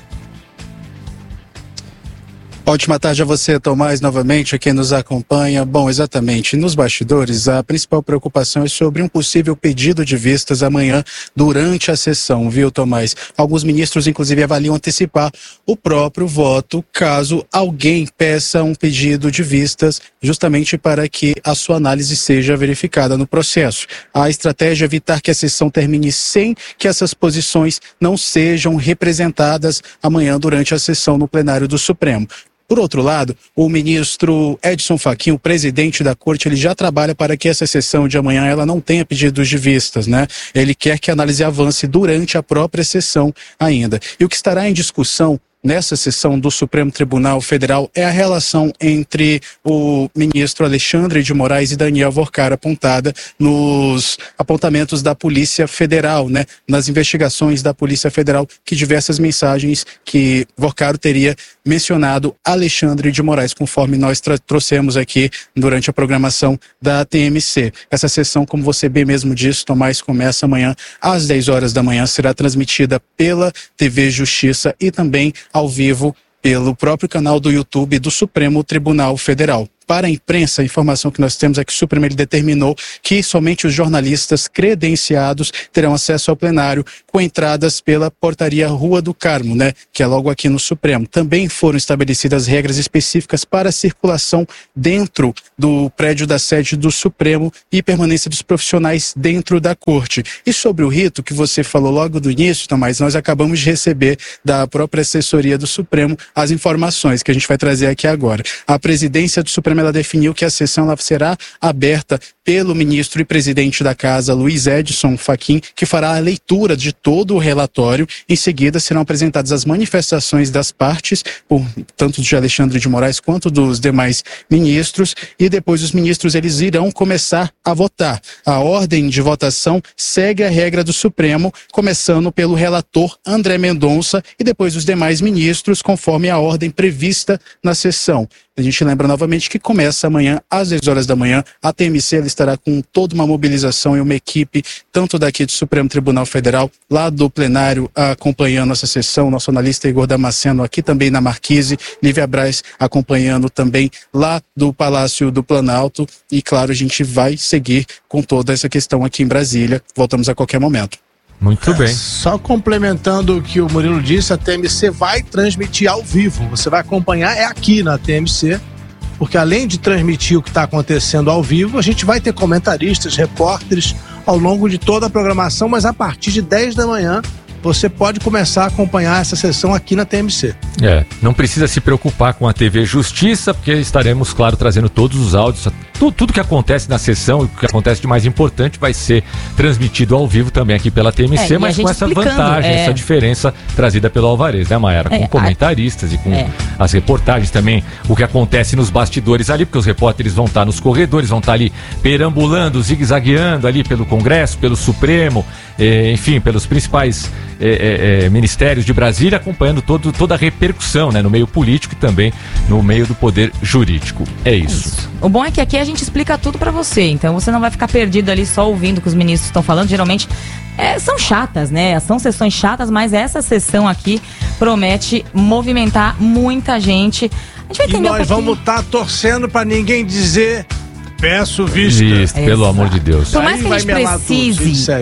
Ótima tarde a você, Tomás, novamente, a quem nos acompanha. Bom, exatamente, nos bastidores, a principal preocupação é sobre um possível pedido de vistas amanhã durante a sessão, viu, Tomás? Alguns ministros, inclusive, avaliam antecipar o próprio voto caso alguém peça um pedido de vistas, justamente para que a sua análise seja verificada no processo. A estratégia é evitar que a sessão termine sem que essas posições não sejam representadas amanhã durante a sessão no plenário do Supremo. Por outro lado, o ministro Edson Fachin, o presidente da Corte, ele já trabalha para que essa sessão de amanhã ela não tenha pedidos de vistas, né? Ele quer que a análise avance durante a própria sessão ainda. E o que estará em discussão nessa sessão do Supremo Tribunal Federal é a relação entre o ministro Alexandre de Moraes e Daniel Vorcaro, apontada nos apontamentos da Polícia Federal, né? Nas investigações da Polícia Federal, que diversas mensagens que Vorcaro teria mencionado Alexandre de Moraes, conforme nós trouxemos aqui durante a programação da TMC. Essa sessão, como você bem mesmo disse, Tomás, começa amanhã às 10 horas da manhã, será transmitida pela TV Justiça e também ao vivo pelo próprio canal do YouTube do Supremo Tribunal Federal. Para a imprensa, a informação que nós temos é que o Supremo ele determinou que somente os jornalistas credenciados terão acesso ao plenário com entradas pela portaria Rua do Carmo, né, que é logo aqui no Supremo. Também foram estabelecidas regras específicas para a circulação dentro do prédio da sede do Supremo e permanência dos profissionais dentro da Corte. E sobre o rito que você falou logo do início, Tomás, nós acabamos de receber da própria assessoria do Supremo as informações que a gente vai trazer aqui agora. A presidência do Supremo ela definiu que a sessão ela será aberta pelo ministro e presidente da Casa, Luiz Edson Fachin, que fará a leitura de todo o relatório. Em seguida, serão apresentadas as manifestações das partes, tanto de Alexandre de Moraes quanto dos demais ministros, e depois os ministros eles irão começar a votar. A ordem de votação segue a regra do Supremo, começando pelo relator André Mendonça e depois os demais ministros, conforme a ordem prevista na sessão. A gente lembra novamente que começa amanhã às 10 horas da manhã. A TMC ela estará com toda uma mobilização e uma equipe, tanto daqui do Supremo Tribunal Federal, lá do plenário, acompanhando essa sessão. Nosso analista Igor Damasceno aqui também na Marquise, Lívia Braz acompanhando também lá do Palácio do Planalto. E claro, a gente vai seguir com toda essa questão aqui em Brasília. Voltamos a qualquer momento. Muito bem. Só complementando o que o Murilo disse, a TMC vai transmitir ao vivo. Você vai acompanhar aqui na TMC, porque além de transmitir o que está acontecendo ao vivo, a gente vai ter comentaristas, repórteres ao longo de toda a programação, mas a partir de 10 da manhã você pode começar a acompanhar essa sessão aqui na TMC. Não precisa se preocupar com a TV Justiça, porque estaremos, claro, trazendo todos os áudios, tudo que acontece na sessão e o que acontece de mais importante vai ser transmitido ao vivo também aqui pela TMC, mas com essa vantagem, essa diferença trazida pelo Alvarez, né, Mayara? Com comentaristas e com as reportagens também, o que acontece nos bastidores ali, porque os repórteres vão estar nos corredores, vão estar ali perambulando, zigue-zagueando ali pelo Congresso, pelo Supremo, enfim, pelos principais ministérios de Brasília, acompanhando toda a repercussão, né, no meio político e também no meio do poder jurídico. É isso. O bom é que aqui a gente explica tudo pra você, então você não vai ficar perdido ali só ouvindo o que os ministros estão falando. Geralmente são chatas, né? São sessões chatas, mas essa sessão aqui promete movimentar muita gente. A gente vai entender nós vamos estar torcendo pra ninguém dizer peço vista. Pelo amor de Deus. Por mais que a gente precise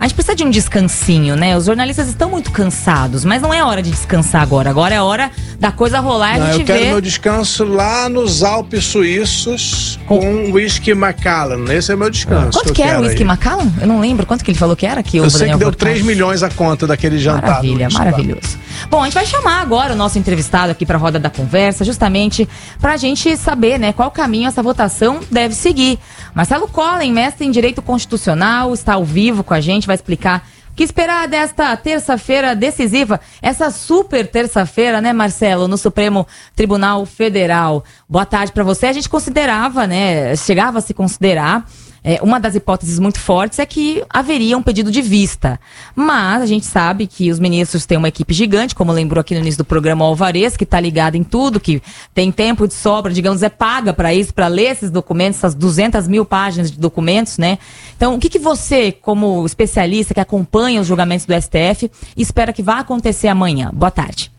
A gente precisa de um descansinho, né? Os jornalistas estão muito cansados, mas não é hora de descansar agora. Agora é hora da coisa rolar e a gente eu quero vê... meu descanso lá nos Alpes Suíços com whisky Macallan. Esse é meu descanso. Quanto que era o whisky Macallan? Eu não lembro. Quanto que ele falou que era? Eu sei que deu 3 milhões a conta daquele jantar. Maravilha, maravilhoso. Bom, a gente vai chamar agora o nosso entrevistado aqui para a roda da conversa, justamente para a gente saber, né, qual caminho essa votação deve seguir. Marcelo Collen, mestre em Direito Constitucional, está ao vivo com a gente, vai explicar o que esperar desta terça-feira decisiva, essa super terça-feira, né, Marcelo, no Supremo Tribunal Federal. Boa tarde para você. A gente considerava, né, chegava a se considerar, uma das hipóteses muito fortes é que haveria um pedido de vista. Mas a gente sabe que os ministros têm uma equipe gigante, como lembrou aqui no início do programa o Alvarez, que está ligado em tudo, que tem tempo de sobra, digamos, paga para isso, para ler esses documentos, essas 200 mil páginas de documentos, né? Então, o que você, como especialista que acompanha os julgamentos do STF, espera que vá acontecer amanhã? Boa tarde.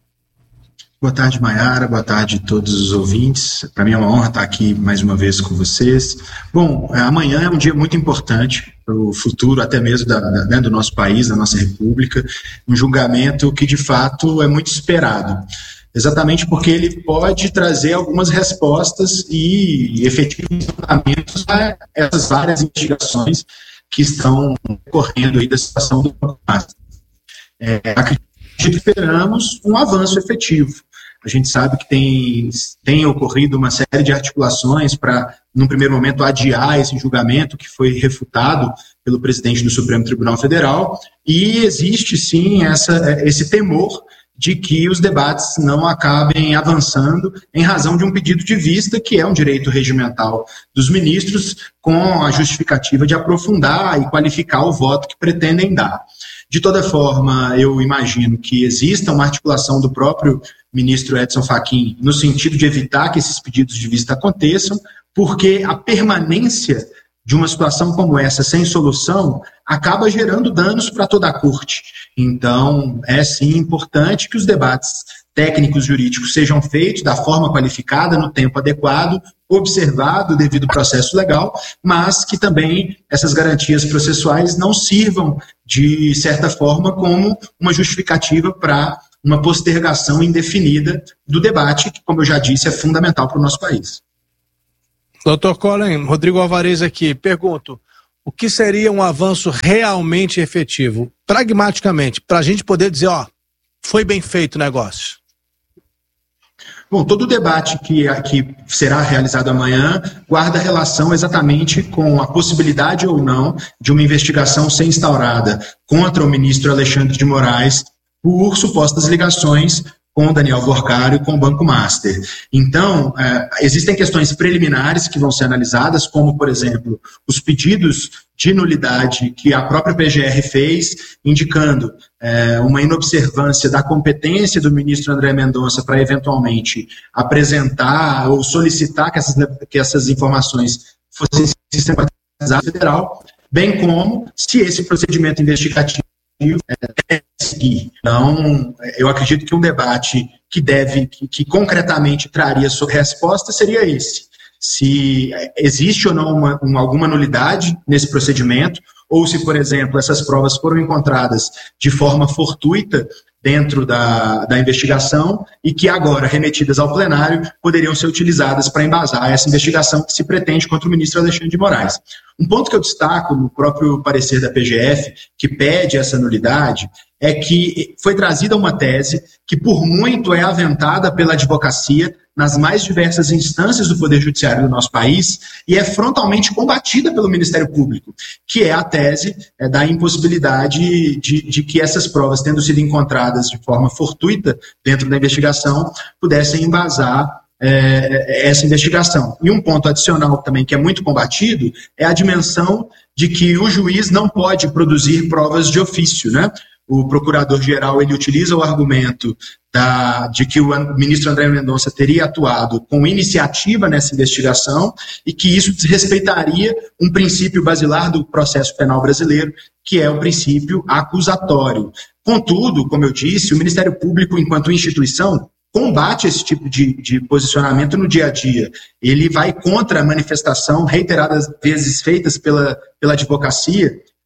Boa tarde, Maiara. Boa tarde a todos os ouvintes. Para mim é uma honra estar aqui mais uma vez com vocês. Bom, amanhã é um dia muito importante para o futuro até mesmo do nosso país, da nossa república. Um julgamento que, de fato, é muito esperado. Exatamente porque ele pode trazer algumas respostas e efetivos fundamentos a essas várias investigações que estão ocorrendo aí da situação do país. Acredito que esperamos um avanço efetivo. A gente sabe que tem ocorrido uma série de articulações para, num primeiro momento, adiar esse julgamento que foi refutado pelo presidente do Supremo Tribunal Federal, e existe sim esse temor de que os debates não acabem avançando em razão de um pedido de vista, que é um direito regimental dos ministros, com a justificativa de aprofundar e qualificar o voto que pretendem dar. De toda forma, eu imagino que exista uma articulação do próprio ministro Edson Fachin no sentido de evitar que esses pedidos de vista aconteçam, porque a permanência de uma situação como essa sem solução acaba gerando danos para toda a corte. Então, é sim importante que os debates técnicos jurídicos sejam feitos da forma qualificada, no tempo adequado, observado o devido processo legal, mas que também essas garantias processuais não sirvam, de certa forma, como uma justificativa para uma postergação indefinida do debate, que, como eu já disse, é fundamental para o nosso país. Doutor Collen, Rodrigo Alvarez aqui, pergunto, o que seria um avanço realmente efetivo, pragmaticamente, para a gente poder dizer, foi bem feito o negócio? Bom, todo o debate que será realizado amanhã guarda relação exatamente com a possibilidade ou não de uma investigação ser instaurada contra o ministro Alexandre de Moraes por supostas ligações com Daniel Borcário e com o Banco Master. Então, existem questões preliminares que vão ser analisadas, como, por exemplo, os pedidos de nulidade que a própria PGR fez, indicando uma inobservância da competência do ministro André Mendonça para, eventualmente, apresentar ou solicitar que essas informações fossem sistematizadas no federal, bem como se esse procedimento investigativo seguir. Então, eu acredito que um debate que concretamente traria sua resposta seria esse. Se existe ou não alguma nulidade nesse procedimento, ou se, por exemplo, essas provas foram encontradas de forma fortuita dentro da investigação e que agora, remetidas ao plenário, poderiam ser utilizadas para embasar essa investigação que se pretende contra o ministro Alexandre de Moraes. Um ponto que eu destaco no próprio parecer da PGF, que pede essa nulidade, é que foi trazida uma tese que por muito é aventada pela advocacia nas mais diversas instâncias do Poder Judiciário do nosso país e é frontalmente combatida pelo Ministério Público, que é a tese da impossibilidade de que essas provas, tendo sido encontradas de forma fortuita dentro da investigação, pudessem embasar essa investigação. E um ponto adicional também que é muito combatido é a dimensão de que o juiz não pode produzir provas de ofício, né? O procurador-geral ele utiliza o argumento de que o ministro André Mendonça teria atuado com iniciativa nessa investigação e que isso desrespeitaria um princípio basilar do processo penal brasileiro, que é o princípio acusatório. Contudo, como eu disse, o Ministério Público, enquanto instituição, combate esse tipo de posicionamento no dia a dia. Ele vai contra a manifestação reiteradas vezes feitas pela advocacia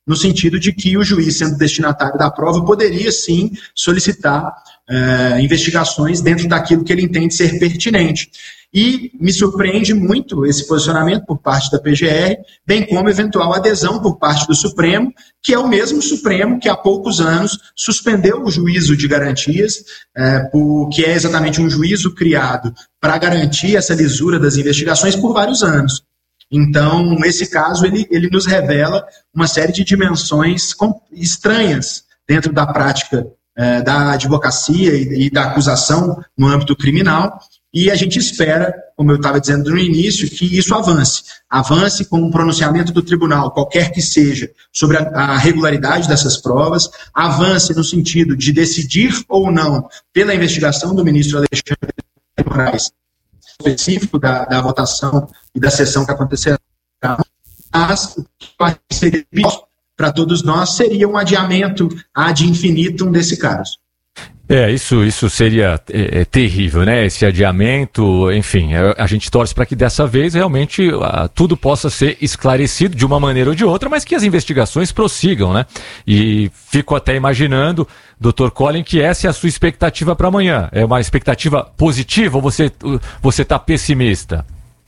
no sentido de que o juiz, sendo destinatário da prova, poderia sim solicitar investigações dentro daquilo que ele entende ser pertinente. E me surpreende muito esse posicionamento por parte da PGR, bem como eventual adesão por parte do Supremo, que é o mesmo Supremo que há poucos anos suspendeu o juízo de garantias, que é exatamente um juízo criado para garantir essa lisura das investigações por vários anos. Então, esse caso, ele nos revela uma série de dimensões estranhas dentro da prática da advocacia e da acusação no âmbito criminal, e a gente espera, como eu estava dizendo no início, que isso avance com um pronunciamento do tribunal, qualquer que seja, sobre a regularidade dessas provas, avance no sentido de decidir ou não pela investigação do ministro Alexandre de Moraes, específico da votação e da sessão que acontecerá, mas o que seria para todos nós seria um adiamento ad infinitum desse caso. Isso seria terrível, né? Esse adiamento, enfim, a gente torce para que dessa vez realmente tudo possa ser esclarecido de uma maneira ou de outra, mas que as investigações prossigam, né? E fico até imaginando, Dr. Colin, que essa é a sua expectativa para amanhã. É uma expectativa positiva ou você está pessimista?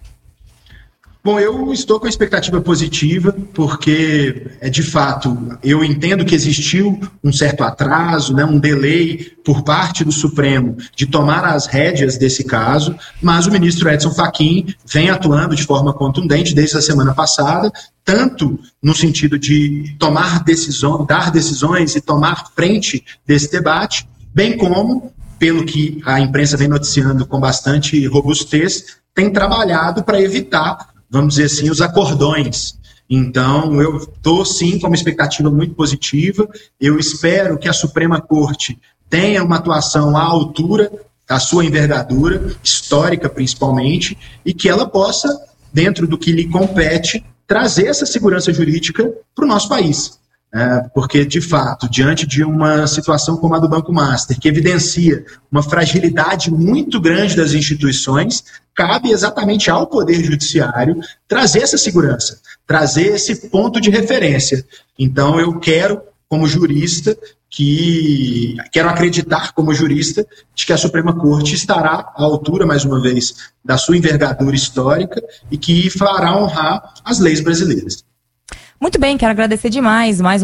Bom, eu estou com a expectativa positiva, porque, de fato, eu entendo que existiu um certo atraso, né, um delay por parte do Supremo de tomar as rédeas desse caso, mas o ministro Edson Fachin vem atuando de forma contundente desde a semana passada, tanto no sentido de tomar dar decisões e tomar frente desse debate, bem como, pelo que a imprensa vem noticiando com bastante robustez, tem trabalhado para evitar, vamos dizer assim, os acordões. Então, eu estou, sim, com uma expectativa muito positiva. Eu espero que a Suprema Corte tenha uma atuação à altura da sua envergadura, histórica principalmente, e que ela possa, dentro do que lhe compete, trazer essa segurança jurídica para o nosso país. Porque, de fato, diante de uma situação como a do Banco Master, que evidencia uma fragilidade muito grande das instituições, cabe exatamente ao Poder Judiciário trazer essa segurança, trazer esse ponto de referência. Então, eu quero, como jurista, quero acreditar como jurista de que a Suprema Corte estará à altura, mais uma vez, da sua envergadura histórica e que fará honrar as leis brasileiras. Muito bem, quero agradecer demais. Mais